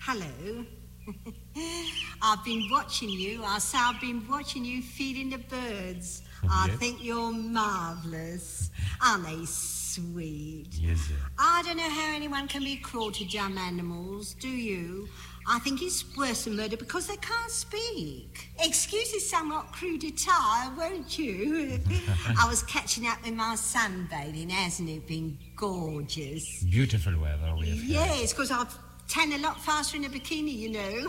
Hello. I've been watching you. I've been watching you feeding the birds. I think you're marvellous. Aren't they sweet? Yes, sir. I don't know how anyone can be cruel to dumb animals, do you? I think it's worse than murder because they can't speak. Excuse this somewhat crude attire, won't you? I was catching up with my sunbathing. Hasn't it been gorgeous? Beautiful weather we have. Yes, because I've tan a lot faster in a bikini, you know.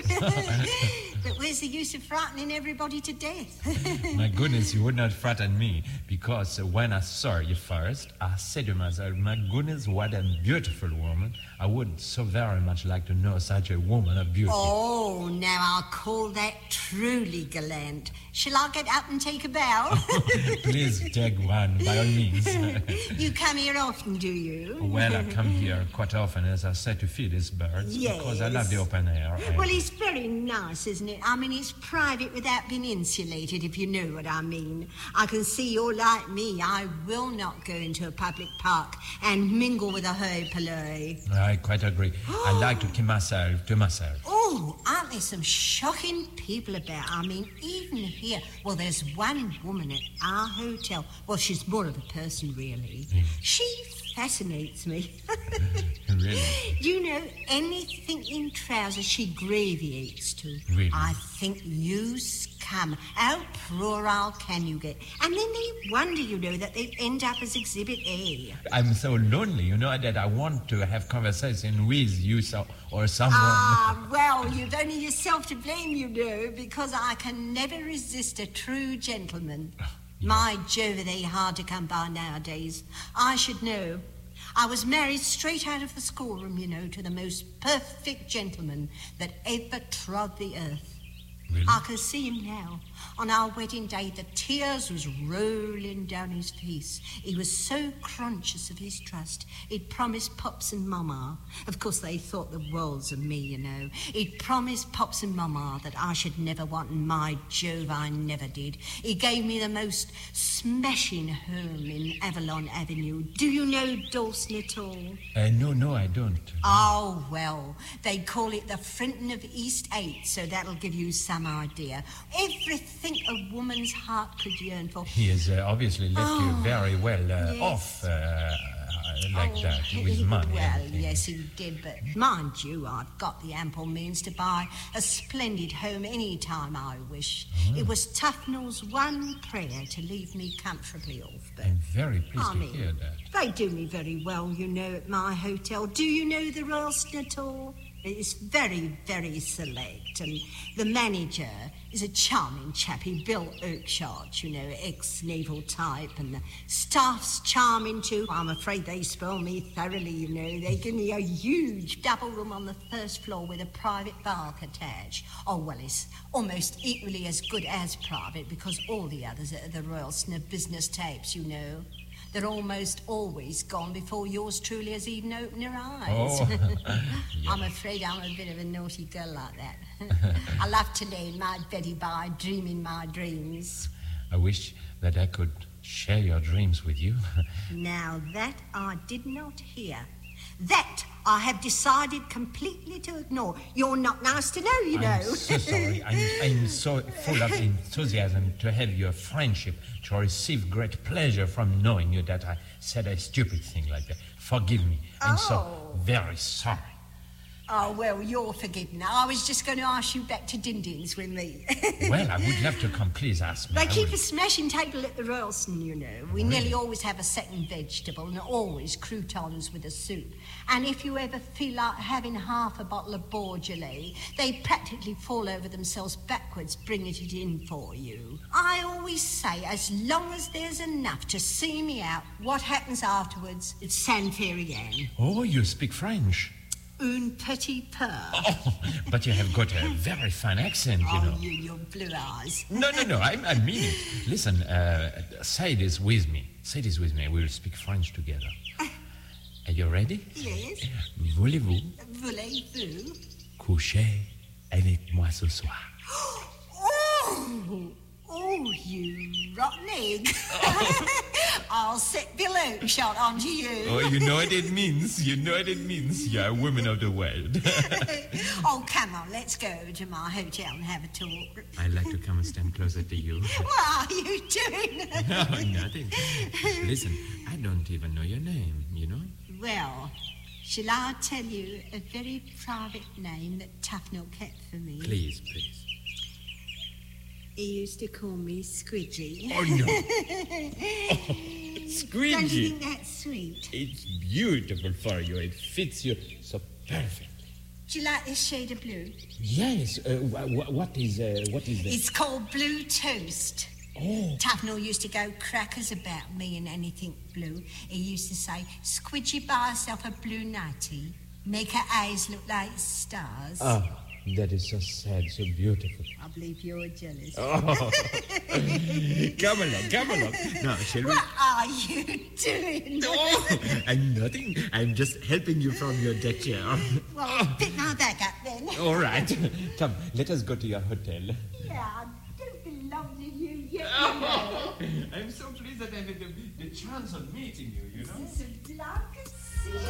But where's the use of frightening everybody to death? My goodness, you would not frighten me, because when I saw you first, I said to myself, my goodness, what a beautiful woman. I would so very much like to know such a woman of beauty. Oh, now I'll call that truly gallant. Shall I get up and take a bow? Please take one, by all means. You come here often, do you? Well, I come here quite often, as I said, to feed these birds, yes. Because I love the open air. Well, it's very nice, isn't it? I mean, it's private without being insulated, if you know what I mean. I can see you're like me. I will not go into a public park and mingle with a hoi polloi. I quite agree. I like to keep myself to myself. Oh, aren't there some shocking people about? I mean, even here. Well, there's one woman at our hotel. Well, she's more of a person, really. She fascinates me. Really? You know, anything in trousers she graviates to. Really? I think you scum. How plural can you get? And then they wonder, you know, that they end up as Exhibit A. I'm so lonely, you know, that I want to have conversation with you or someone. Ah, well, you've only yourself to blame, you know, because I can never resist a true gentleman. Yeah. My Jove, are they hard to come by nowadays. I should know. I was married straight out of the schoolroom, you know, to the most perfect gentleman that ever trod the earth. Really? I can see him now. On our wedding day, the tears was rolling down his face. He was so conscious of his trust. He'd promised Pops and Mama. Of course, they thought the worlds of me, you know. He'd promised Pops and Mama that I should never want, and my Jove, I never did. He gave me the most smashing home in Avalon Avenue. Do you know Dawson at all? No, I don't. Oh, well, they call it the Frinton of East 8, so that'll give you some idea. Everything a woman's heart could yearn for. He has obviously left you very well yes. off like that with money. Well, yes, he did, but mind you, I've got the ample means to buy a splendid home any time I wish. It was Tufnell's one prayer to leave me comfortably off. But I'm very pleased to hear that. They do me very well, you know, at my hotel. Do you know the Royalston at all? It's very, very select, and the manager is a charming chap. He Bill Oakeshott, you know, ex-naval type, and the staff's charming too. I'm afraid they spoil me thoroughly, you know. They give me a huge double room on the first floor with a private bath attached. Oh, well, it's almost equally as good as private because all the others at the Royalston are business types, you know. They're almost always gone before yours truly has even opened her eyes. Oh. Yeah. I'm afraid I'm a bit of a naughty girl like that. I love to lay in my beddy by, dreaming my dreams. I wish that I could share your dreams with you. Now that I did not hear. That I have decided completely to ignore. You're not nice to know, you know. I'm so sorry. I'm so full of enthusiasm to have your friendship, to receive great pleasure from knowing you that I said a stupid thing like that. Forgive me. I'm so very sorry. Oh, well, you're forgiven. I was just going to ask you back to Dindin's with me. Well, I would love to come. Please ask me. They keep a smashing table at the Royalston, you know. We nearly always have a second vegetable and always croutons with a soup. And if you ever feel like having half a bottle of Beaujolais, they practically fall over themselves backwards bringing it in for you. I always say, as long as there's enough to see me out, what happens afterwards, it's San Ferrian. Oh, you speak French. Un petit peu. Oh, but you have got a very fine accent, you know. Oh, your blue eyes. No, I mean it. Listen, say this with me. Say this with me. We'll speak French together. Are you ready? Yes. Voulez-vous Voulez-vous coucher avec moi ce soir? Oh! Oh, you rotten egg. I'll set Bill Oakeshott onto you. Oh, you know what it means. You know what it means. You're a woman of the world. Oh, come on, let's go to my hotel and have a talk. I'd like to come and stand closer to you. What are you doing? Oh, nothing. Listen, I don't even know your name, you know? Well, shall I tell you a very private name that Tufnell kept for me? Please, please. He used to call me Squidgy. Oh, no. Oh, Don't Squidgy. you think that's sweet? It's beautiful for you. It fits you so perfectly. Do you like this shade of blue? Yes. What is that? It's called Blue Toast. Oh. Tufnell used to go crackers about me and anything blue. He used to say, Squidgy buy herself a blue nightie, make her eyes look like stars. Ah, that is so sad, so beautiful. I believe you're jealous. Oh. Come along. Now, shall we? What are you doing? Oh, I'm nothing. I'm just helping you from your deck chair. Well, pick my bag up then. All right. Come, let us go to your hotel. Yeah, I don't belong to you yet, you know. I'm so pleased that I had the chance of meeting you, you know? It's a block.